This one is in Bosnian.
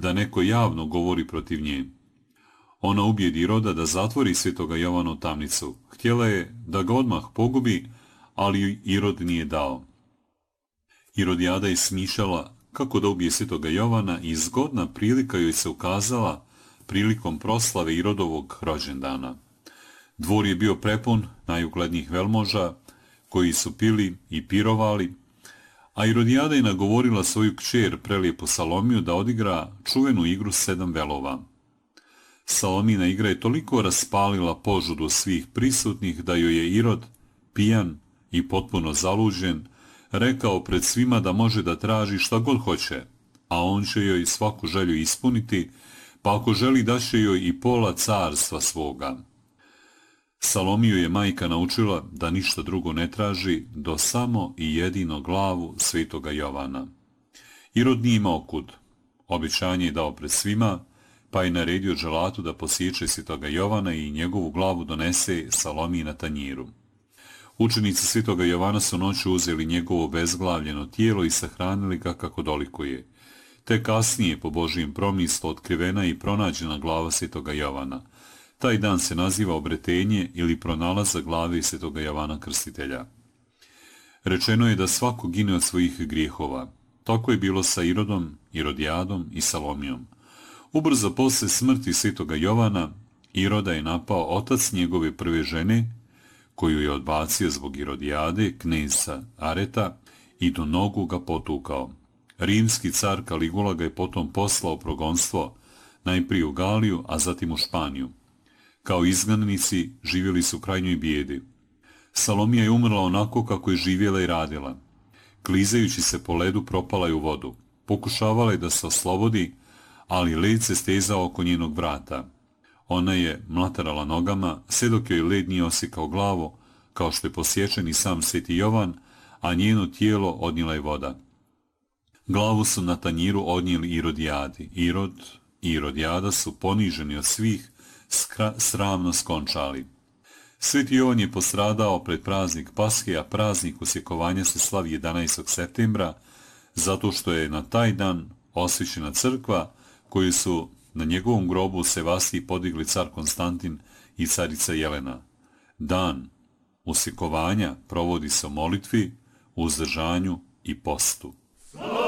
da neko javno govori protiv nje. Ona ubijedi Iroda da zatvori svetoga Jovana u tamnicu. Htjela je da ga odmah pogubi, ali Irod nije dao. Irodijada je smišljala kako da ubije svetoga Jovana i zgodna prilika joj se ukazala prilikom proslave Irodovog rođendana. Dvor je bio prepun najuglednijih velmoža koji su pili i pirovali, a Irodijada je nagovorila svoju kćer prelijepu Salomiju da odigra čuvenu igru 7 velova. Salomina igra je toliko raspalila požudu svih prisutnih da joj je Irod, pijan i potpuno zaluđen, rekao pred svima da može da traži šta god hoće, a on će joj svaku želju ispuniti, pa ako želi daće joj i pola carstva svoga. Salomiju je majka naučila da ništa drugo ne traži do samo i jedino glavu svetoga Jovana. Irod nije imao kud. Obećanje je dao pred svima, pa je naredio dželatu da posjeće svetoga Jovana i njegovu glavu donese Salomiji na tanjiru. Učenici svetoga Jovana su noću uzeli njegovo bezglavljeno tijelo i sahranili ga kako dolikuje. Te kasnije po Božijem promislu otkrivena i pronađena glava svetoga Jovana. Taj dan se naziva obretenje ili pronalazak glave svetoga Jovana Krstitelja. Rečeno je da svako gine od svojih grijehova. Tako je bilo sa Irodom, Irodijadom i Salomijom. Ubrzo posle smrti svetoga Jovana, Iroda je napao otac njegove prve žene, koju je odbacio zbog Irodijade, kneza Areta, i do nogu ga potukao. Rimski car Kaligula ga je potom poslao progonstvo, najprije u Galiju, a zatim u Španiju. Kao izgnanici živjeli su u krajnjoj bijedi. Salomija je umrla onako kako je živjela i radila. Klizajući se po ledu propala je u vodu. Pokušavala je da se oslobodi, ali led se stezao oko njenog vrata. Ona je mlatarala nogama, sve dok joj led nije osikao glavu, kao što je posječen i sam sveti Jovan, a njeno tijelo odnijela je voda. Glavu su na tanjiru odnijeli Irodijadi. Irod i Irodijada su poniženi od svih, sramno skončali. Sveti Jovan je postradao pred praznik Pashe, a praznik usjekovanja se slavi 11. septembra, zato što je na taj dan osvećena crkva, koju su na njegovom grobu u Sevastiji podigli car Konstantin i carica Jelena. Dan usjekovanja provodi se u molitvi, uzdržanju i postu.